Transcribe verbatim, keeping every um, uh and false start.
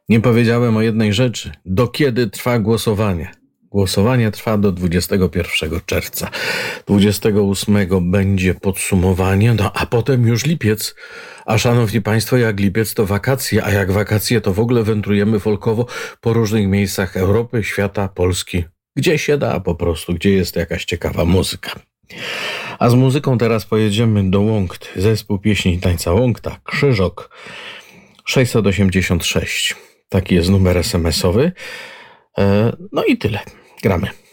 Nie powiedziałem o jednej rzeczy. Do kiedy trwa głosowanie? Głosowanie trwa do dwudziestego pierwszego czerwca. dwudziestego ósmego będzie podsumowanie, no a potem już lipiec. A szanowni państwo, jak lipiec to wakacje, a jak wakacje to w ogóle wędrujemy folkowo po różnych miejscach Europy, świata, Polski. Gdzie się da po prostu, gdzie jest jakaś ciekawa muzyka. A z muzyką teraz pojedziemy do Łąkt. Zespół pieśni i tańca Łąkta, Krzyżok sześćset osiemdziesiąt sześć. Taki jest numer es em esowy. No i tyle. Gramy.